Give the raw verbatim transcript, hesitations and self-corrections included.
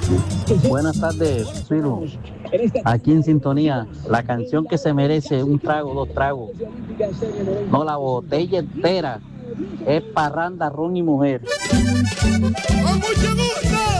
Buenas tardes, Ciro. Aquí en sintonía, la canción que se merece un trago, dos tragos, no la botella entera, es parranda, ron y mujer. ¡Con mucho gusto!